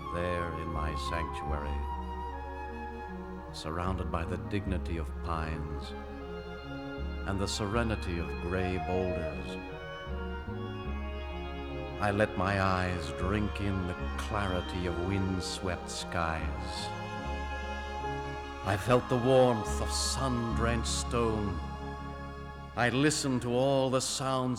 there in my sanctuary, surrounded by the dignity of pines and the serenity of gray boulders. I let my eyes drink in the clarity of wind-swept skies. I felt the warmth of sun-drenched stone. I listened to all the sounds